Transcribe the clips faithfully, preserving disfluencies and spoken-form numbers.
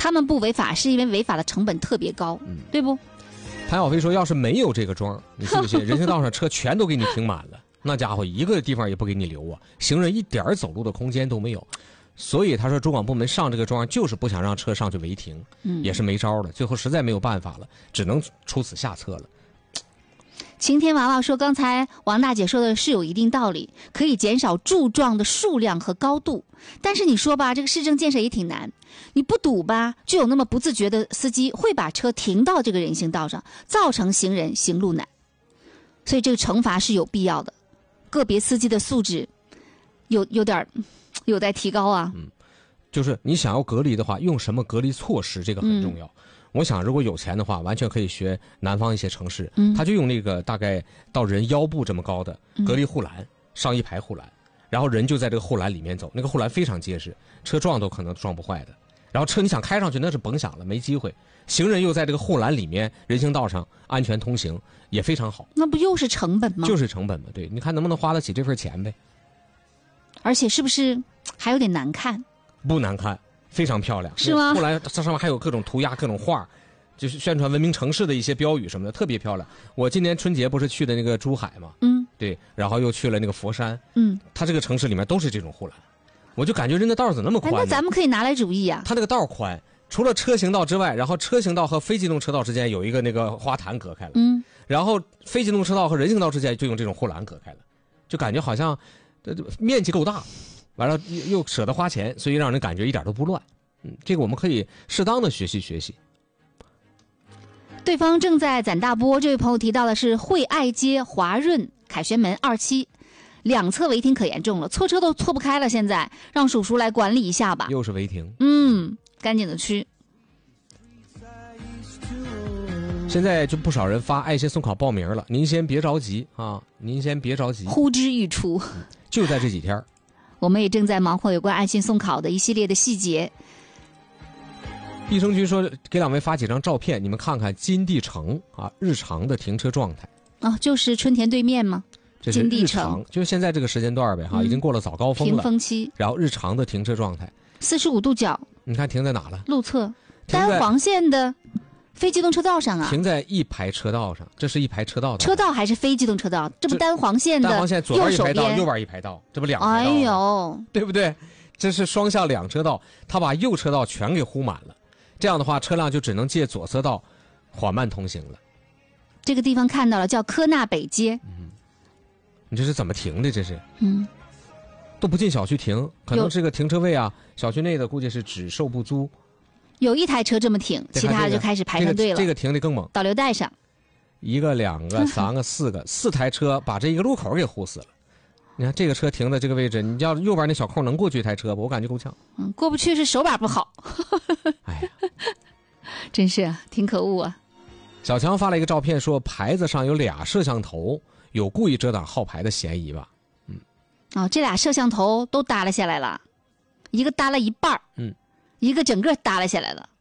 他们不违法是因为违法的成本特别高，嗯、对不？ 谭小飞说，要是没有这个桩，你信不信人行道上车全都给你停满了，那家伙一个地方也不给你留啊，行人一点走路的空间都没有。所以他说，主管部门上这个桩就是不想让车上去违停，嗯、也是没招了，最后实在没有办法了，只能出此下策了。 晴天娃娃说，刚才王大姐说的是有一定道理，可以减少柱状的数量和高度，但是你说吧，这个市政建设也挺难，你不堵吧，就有那么不自觉的司机会把车停到这个人行道上，造成行人行路难，所以这个惩罚是有必要的，个别司机的素质有有点有待提高啊。 嗯，就是你想要隔离的话，用什么隔离措施，这个很重要。嗯，我想，如果有钱的话，完全可以学南方一些城市，嗯、他就用那个大概到人腰部这么高的隔离护栏，嗯、上一排护栏，然后人就在这个护栏里面走，那个护栏非常结实，车撞都可能撞不坏的。然后车你想开上去，那是甭想了，没机会。行人又在这个护栏里面，人行道上安全通行也非常好。 那不又是成本吗？ 就是成本嘛，对，你看能不能花得起这份钱呗？ 而且是不是还有点难看？ 不难看。非常漂亮， 是吗？ 后来它上面还有各种涂鸦、各种画，就是宣传文明城市的一些标语什么的，特别漂亮。我今年春节不是去的那个珠海嘛，嗯，对，然后又去了那个佛山，嗯，它这个城市里面都是这种护栏，我就感觉人的道怎么那么宽呢？ 哎，那咱们可以拿来主义啊。 它那个道宽，除了车行道之外，然后车行道和非机动车道之间有一个那个花坛隔开了，嗯，然后非机动车道和人行道之间就用这种护栏隔开了，就感觉好像呃面积够大。完了又舍得花钱，所以让人感觉一点都不乱。嗯，这个我们可以适当的学习学习。 对方正在攒大波，这位朋友提到的是惠爱街、华润、凯旋门二期两侧违停可严重了，错车都错不开了，现在让叔叔来管理一下吧。 又是违停， 嗯，干净的区。 现在就不少人发爱心送考报名了，您先别着急啊，您先别着急， 呼之欲出， 嗯、就在这几天。 我们也正在忙活有关爱心送考的一系列的细节。 益生局说给两位发几张照片，你们看看金地城啊日常的停车状态。 哦，就是春田对面吗？ 这是日常，就是现在这个时间段呗哈、嗯，已经过了早高峰了， 平峰期。 然后日常的停车状态， 四十五度角， 你看停在哪了？ 路侧单黄线的非机动车道上啊， 停在一排车道上，这是一排车道的。 车道还是非机动车道？这不单黄线的， 单黄线左边一排道，右边一排道，这不两排道？ 哎呦， 对不对？这是双向两车道，他把右车道全给呼满了，这样的话，车辆就只能借左侧道缓慢通行了。 这个地方看到了，叫科纳北街。 嗯，你这是怎么停的？这是？ 嗯， 都不进小区停，可能这个停车位啊，小区内的估计是只售不租。 有一台车这么停，其他的就开始排上队了。 这个、这个停的更猛， 导流带上， 一个、两个、三个、四个，四台车把这一个路口给呼死了。你看这个车停的这个位置，你要右边那小空能过去一台车吧？我感觉够呛。 嗯，过不去是手把不好。 哎呀， 真是挺可恶啊！ 小强发了一个照片，说牌子上有俩摄像头，有故意遮挡号牌的嫌疑吧？嗯， 哦，这俩摄像头都耷拉下来了，一个耷拉一半，嗯。一个整个耷拉下来了，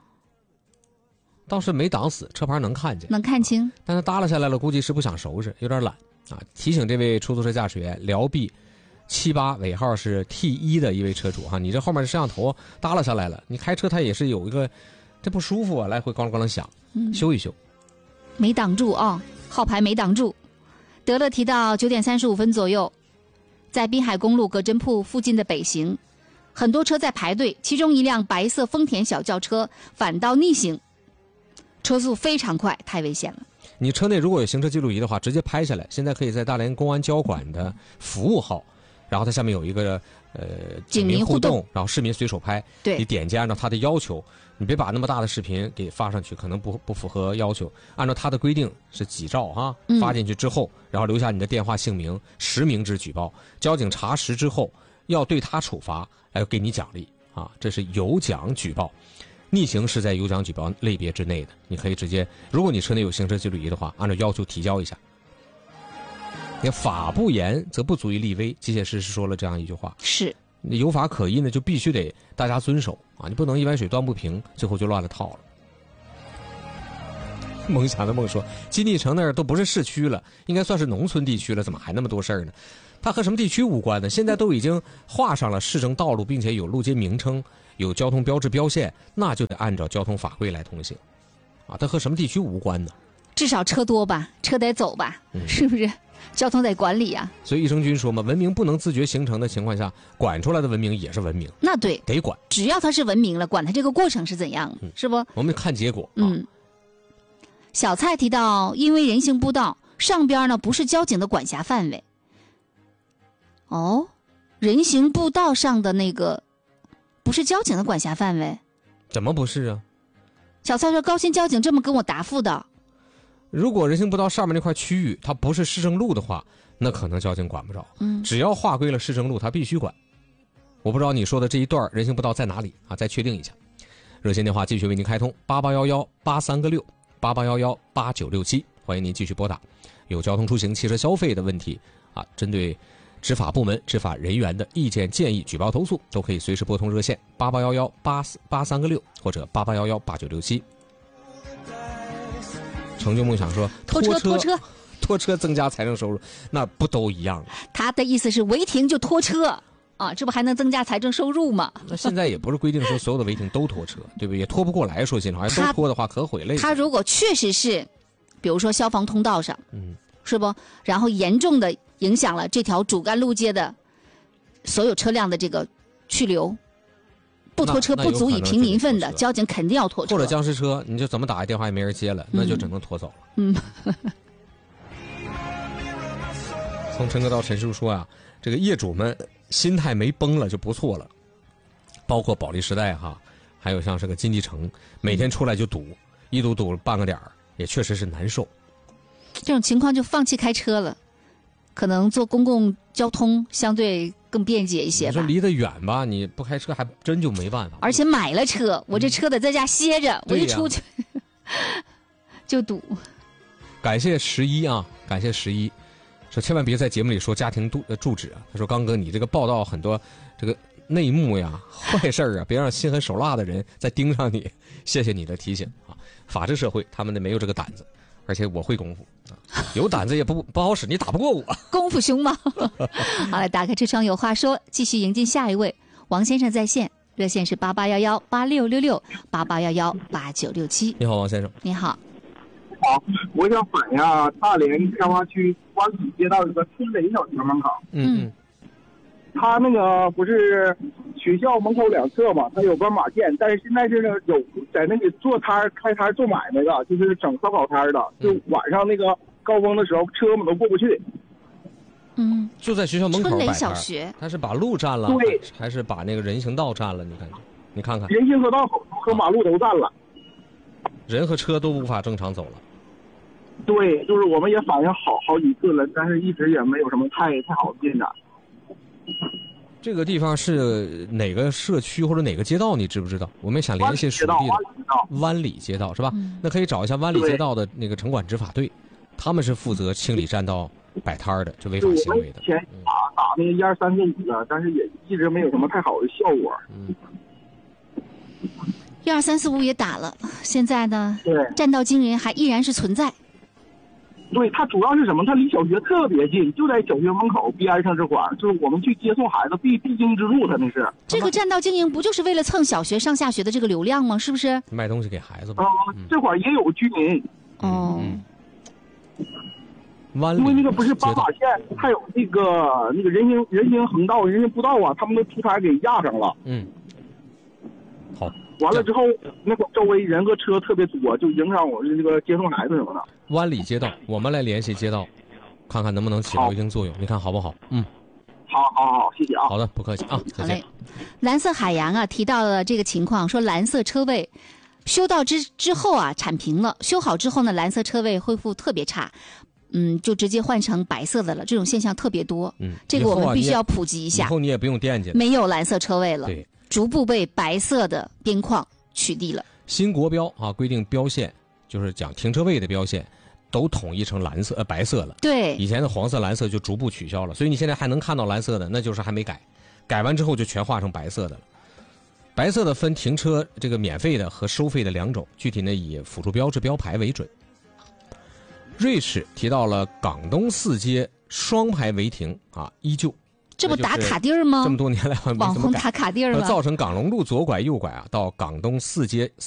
倒是没挡死，车牌能看见， 能看清。 但是耷拉下来了，估计是不想收拾，有点懒啊。提醒这位出租车驾驶员，辽 B 七八尾号是 T 一的一位车主哈，你这后面的摄像头耷拉下来了，你开车它也是有一个，这不舒服啊，来回咣啷咣啷响，嗯，修一修。 没挡住啊、哦，号牌没挡住。德乐提到九点三十五分左右，在滨海公路葛真铺附近的北行。很多车在排队，其中一辆白色丰田小轿车反倒逆行，车速非常快，太危险了。 你车内如果有行车记录仪的话，直接拍下来。现在可以在大连公安交管的服务号，然后它下面有一个呃警民互动， 然后市民随手拍。 对， 你点击按照他的要求，你别把那么大的视频给发上去，可能不不符合要求。按照他的规定是几兆哈，发进去之后，嗯、然后留下你的电话、姓名，实名制举报。交警查实之后，要对他处罚，来给你奖励啊！这是有奖举报，逆行是在有奖举报类别之内的。你可以直接，如果你车内有行车记录仪的话，按照要求提交一下。你法不严则不足以立威，机械师是说了这样一句话。 是， 有法可依呢，就必须得大家遵守啊！你不能一碗水端不平，最后就乱了套了。 梦想的梦说，金地城那儿都不是市区了，应该算是农村地区了，怎么还那么多事儿呢？它和什么地区无关呢？现在都已经划上了市政道路，并且有路街名称，有交通标志标线，那就得按照交通法规来通行，啊，它和什么地区无关呢？ 至少车多吧，车得走吧，嗯、是不是？交通得管理啊。 所以益生菌说嘛，文明不能自觉形成的情况下，管出来的文明也是文明。 那对， 得管。 只要它是文明了，管它这个过程是怎样，嗯、是不？ 我们看结果。啊、 嗯。小蔡提到，因为人行步道上边呢不是交警的管辖范围。哦，人行步道上的那个不是交警的管辖范围？ 怎么不是啊？ 小蔡说，高新交警这么跟我答复的。 如果人行步道上面那块区域它不是市政路的话，那可能交警管不着。嗯，只要划归了市政路，它必须管。我不知道你说的这一段人行步道在哪里啊？再确定一下。热线电话继续为您开通八八幺幺八三个六八八幺幺八九六七，欢迎您继续拨打。有交通出行、汽车消费的问题啊，针对执法部门、执法人员的意见建议、举报投诉，都可以随时拨通热线八八幺幺八八三个六或者八八幺幺八九六七。成就梦想说， 拖车拖车拖车增加财政收入，那不都一样吗？ 他的意思是违停就拖车啊，这不还能增加财政收入吗？ 那现在也不是规定说所有的违停都拖车，对不对？也拖不过来，说心里话，都拖的话可毁累。 他如果确实是，比如说消防通道上，嗯，是不？然后严重的影响了这条主干路街的所有车辆的这个去留。不拖车不足以平民愤的，交警肯定要拖车。 或者僵尸车，你就怎么打电话也没人接了，嗯、那就只能拖走了。嗯。从陈哥到陈叔说啊，这个业主们心态没崩了就不错了，包括保利时代哈，还有像是个金地城，每天出来就堵，嗯、一堵堵半个点儿，也确实是难受。 这种情况就放弃开车了，可能坐公共交通相对更便捷一些吧。 你说离得远吧，你不开车还真就没办法。 而且买了车，我这车得在家歇着，嗯、我一出去就堵。 感谢十一啊，感谢十一，说千万别在节目里说家庭住住址啊。他说刚哥，你这个报道很多这个内幕呀、坏事啊，别让心狠手辣的人再盯上你。谢谢你的提醒啊！法治社会，他们的没有这个胆子。而且我会功夫，有胆子也不不好使，你打不过我。 功夫凶吗？好了，打开车窗有话说，继续迎进下一位王先生在线，热线是八八幺幺八六六六八八幺幺八九六七。 你好，王先生。 你好。 好，我想反映下大连开发区湾里街道一个春雷小学门口。 嗯嗯。 他那个不是学校门口两侧嘛，他有个马线，但是现在是有在那里做摊开摊做买卖的，就是整烧烤摊的，就晚上那个高峰的时候，车们都过不去。 嗯， 就在学校门口摆摊。 春雷小学， 他是把路占了， 对， 还是把那个人行道占了？你看，你看看， 人行和道和马路都占了， 人和车都无法正常走了。 对，就是我们也反映好好几次了，但是一直也没有什么太太好的进展。 这个地方是哪个社区或者哪个街道？你知不知道？我们想联系属地的湾里街道是吧？嗯、那可以找一下湾里街道的那个城管执法队，他们是负责清理占道、摆摊的，这违法行为的。 前打打那个一二三四五了，但是也一直没有什么太好的效果。嗯， 一二三四五也打了，现在呢， 对， 占道惊人还依然是存在。 对，它主要是什么？它离小学特别近，就在小学门口边上这块儿，就是我们去接送孩子必必经之路。它那是这个占道经营，不就是为了蹭小学上下学的这个流量吗？是不是？ 卖东西给孩子吧。 啊、嗯，这块儿也有居民。 哦。 湾里因为那个不是斑马线，还有那个那个人行人行横道、人行步道啊，他们都出台给压上了。 嗯。好。 完了之后，那个周围人和车特别多，就影响我这个接送孩子什么的。 湾里街道，我们来联系街道，看看能不能起到一定作用，你看好不好？嗯， 好，好，好，谢谢啊。 好的，不客气啊，再见。 蓝色海洋啊提到了这个情况，说蓝色车位修到之之后啊铲平了，修好之后呢，蓝色车位恢复特别差。嗯，就直接换成白色的了，这种现象特别多。嗯，这个我们必须要普及一下。 以后你也不用惦记了， 没有蓝色车位了。 对。 逐步被白色的边框取缔了。 新国标啊，规定标线就是讲停车位的标线，都统一成蓝色呃白色了。 对， 以前的黄色、蓝色就逐步取消了，所以你现在还能看到蓝色的，那就是还没改，改完之后就全画成白色的了。白色的分停车这个免费的和收费的两种，具体呢以辅助标志标牌为准。 瑞士提到了港东四街双排违停啊，依旧。 这不打卡地儿吗？ 这么多年来没怎么改， 网红打卡地儿吗？ 造成港龙路左拐右拐啊，到港东四街